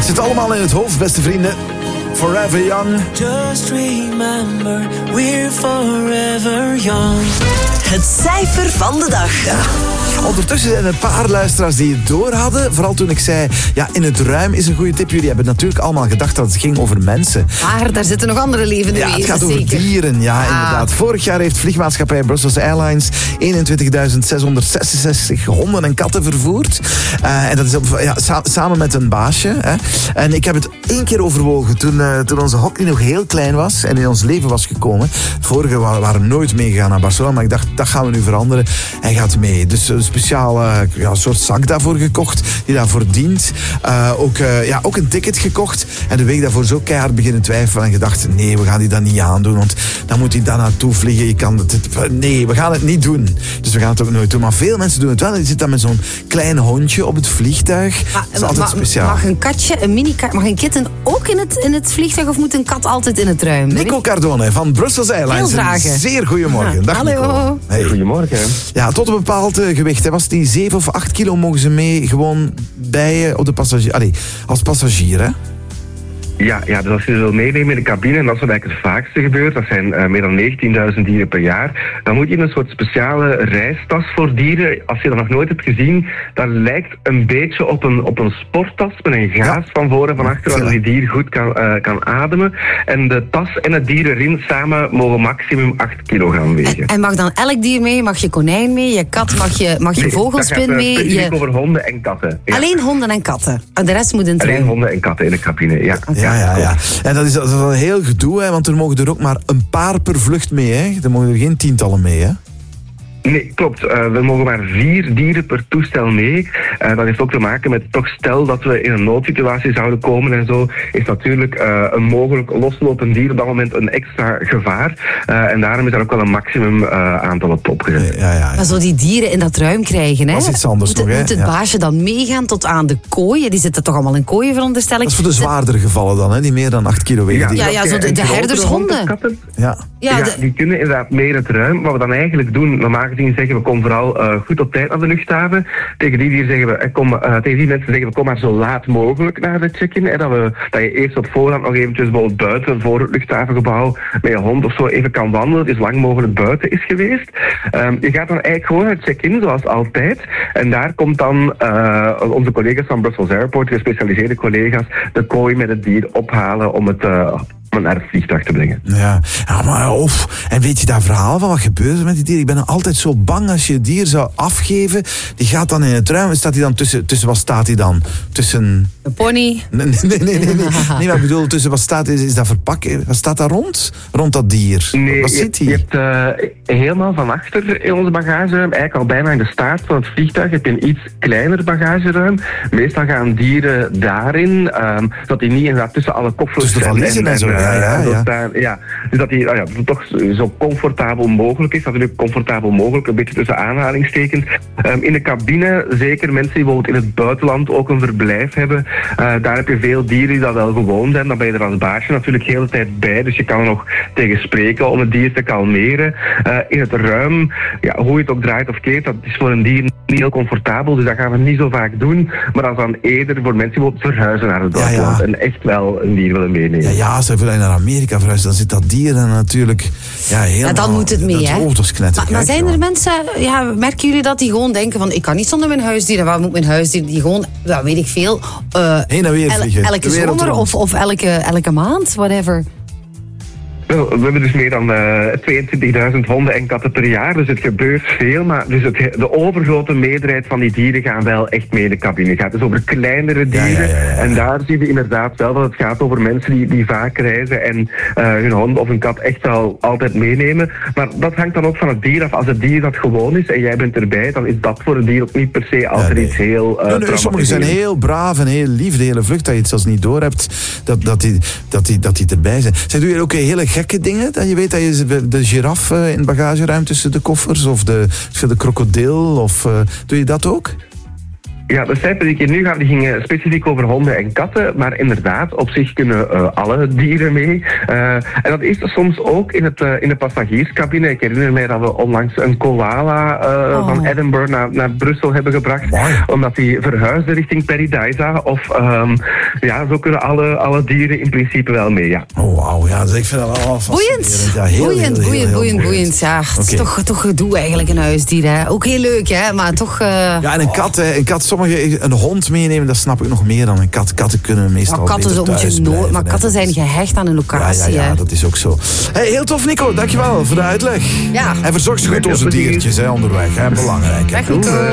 Het zit allemaal in het hoofd, beste vrienden. Forever Young. Just remember, we're forever young. Het cijfer van de dag. Ja. Ondertussen zijn er een paar luisteraars die het door hadden. Vooral toen ik zei, ja, in het ruim is een goede tip. Jullie hebben natuurlijk allemaal gedacht dat het ging over mensen. Maar daar zitten nog andere levende wezens. Het gaat over zeker. dieren, ja, inderdaad. Vorig jaar heeft vliegmaatschappij Brussels Airlines 21.666 honden en katten vervoerd. En dat is samen met een baasje. Hè. En ik heb het 1 keer overwogen toen onze Hockney nog heel klein was en in ons leven was gekomen. Vorige waren nooit meegegaan naar Barcelona, maar ik dacht, dat gaan we nu veranderen. Hij gaat mee. Dus een speciale soort zak daarvoor gekocht, die daarvoor dient. Ook een ticket gekocht. En de week daarvoor zo keihard beginnen twijfelen en gedacht, nee, we gaan die dan niet aandoen, want dan moet hij daar naartoe vliegen. Nee, we gaan het niet doen. Dus we gaan het ook nooit doen. Maar veel mensen doen het wel. Die zitten dan met zo'n klein hondje op het vliegtuig. Dat is altijd speciaal. Mag een katje, mag een kitten ook in het vliegtuig of moet een kat altijd in het ruim? Nico Cardone van Brussels Airlines. Zeer goedemorgen. Dag Hallo. Nico. Hey. Goedemorgen. Ja, tot een bepaald gewicht. Hè. Was die 7 of 8 kilo mogen ze mee gewoon bij je op de passagier. Als passagier, hè? Ja, dus als je ze wil meenemen in de cabine, en dat is wat eigenlijk het vaakste gebeurt, dat zijn meer dan 19.000 dieren per jaar, dan moet je in een soort speciale reistas voor dieren. Als je dat nog nooit hebt gezien, dat lijkt een beetje op een sporttas met een gaas van voor en van achter, waardoor die dier goed kan ademen. En de tas en het dier erin samen mogen maximum 8 kilogram wegen. En mag dan elk dier mee? Mag je konijn mee? Je kat? Mag je vogelspin mee? Specifiek over honden en katten. Ja. Alleen honden en katten? De rest moet in het Alleen ruim. honden en katten in de cabine, ja. Okay. Ja. En dat is een heel gedoe, hè, want er mogen er ook maar een paar per vlucht mee. Hè. Er mogen er geen tientallen mee, hè? Nee, klopt. We mogen maar 4 dieren per toestel mee. Dat heeft ook te maken met, toch stel dat we in een noodsituatie zouden komen en zo, is natuurlijk een mogelijk loslopend dier op dat moment een extra gevaar. En daarom is er ook wel een maximum aantal op opgezet. Ja. Maar zo die dieren in dat ruim krijgen, hè? Dat is iets anders nog, hè? Moet het baasje dan meegaan tot aan de kooien? Die zitten toch allemaal in kooien, veronderstel ik? Dat is voor de zwaardere gevallen dan, hè? Die meer dan 8 kilo wegen. Ja, zo de herdershonden. Ja, die kunnen inderdaad meer het ruim. Wat we dan eigenlijk doen, normaal gezien zeggen we kom vooral goed op tijd naar de luchthaven. Tegen die mensen zeggen we kom maar zo laat mogelijk naar de check-in. Dat je eerst op voorhand nog eventjes bijvoorbeeld buiten voor het luchthavengebouw met je hond of zo even kan wandelen. Het is lang mogelijk buiten is geweest. Je gaat dan eigenlijk gewoon naar het check-in zoals altijd. En daar komt dan onze collega's van Brussels Airport, gespecialiseerde collega's, de kooi met het dier ophalen om het naar het vliegtuig te brengen. Ja, maar en weet je dat verhaal van wat gebeurt er met die dieren? Ik ben altijd zo bang als je het dier zou afgeven. Die gaat dan in het ruim. Staat hij dan tussen wat staat hij dan? Tussen... Een pony? Nee, maar ik bedoel, tussen wat staat is dat verpakt? Wat staat daar rond? Rond dat dier? Nee, wat zit hij? Je hebt helemaal van achter in onze bagageruim, eigenlijk al bijna in de staart van het vliegtuig, heb je een iets kleiner bagageruim. Meestal gaan dieren daarin, zodat die niet inderdaad tussen alle koffers... Tussen de valiezen en zo, ja. Dus dat die toch zo comfortabel mogelijk is. Natuurlijk comfortabel mogelijk, een beetje tussen aanhalingstekens. In de cabine, zeker mensen die bijvoorbeeld in het buitenland ook een verblijf hebben, daar heb je veel dieren die dat wel gewoon zijn. Dan ben je er als baasje natuurlijk de hele tijd bij, dus je kan er nog tegen spreken om het dier te kalmeren. In het ruim, hoe je het ook draait of keert, dat is voor een dier niet heel comfortabel, dus dat gaan we niet zo vaak doen. Maar dat is dan eerder voor mensen die bijvoorbeeld verhuizen naar het buitenland en echt wel een dier willen meenemen. Ja, als je naar Amerika verhuist, dan zit dat dier dan natuurlijk helemaal... Ja, dan moet het mee, hè? Dat is knettergek. Maar zijn er mensen, merken jullie dat die gewoon denken van, ik kan niet zonder mijn huisdier, waar moet mijn huisdier die gewoon, weet ik veel, heen en weer vliegen. Elke zomer of elke maand, whatever. Wel, we hebben dus meer dan 22.000 honden en katten per jaar, dus het gebeurt veel. Maar dus de overgrote meerderheid van die dieren gaan wel echt mee in de cabine. Het gaat dus over kleinere dieren. Ja. En daar zie je inderdaad wel dat het gaat over mensen die vaak reizen en hun hond of een kat echt wel altijd meenemen. Maar dat hangt dan ook van het dier af. Als het dier dat gewoon is en jij bent erbij, dan is dat voor het dier ook niet per se altijd iets heel... sommigen zijn heel braaf en heel lief, de hele vlucht, dat je het zelfs niet door hebt dat die erbij zijn. Zij doe je ook hele gekke dingen, dat je weet dat je de giraffe in het bagageruim tussen de koffers of de krokodil, of doe je dat ook? Ja, de cijfers die ik hier nu gaf, die gingen specifiek over honden en katten. Maar inderdaad, op zich kunnen alle dieren mee. En dat is soms ook in de passagierscabine. Ik herinner mij dat we onlangs een koala van Edinburgh naar Brussel hebben gebracht. Mooi. Omdat die verhuisde richting Paradise. Of zo kunnen alle dieren in principe wel mee, ja. Oh, wauw. Ja, dus ik vind dat wel boeiend. Ja, heel Boeiend. Ja, het is toch gedoe eigenlijk, een huisdier. Hè. Ook heel leuk, hè, maar toch... Ja, en een kat, een hond meenemen, dat snap ik nog meer dan een kat. Katten kunnen meestal beter thuis blijven. Maar katten zijn gehecht aan een locatie. Ja, dat is ook zo. Hey, heel tof, Nico. Dankjewel voor de uitleg. Ja. En verzorg ze goed onze diertjes onderweg. Hè. Belangrijk. Dag, Nico.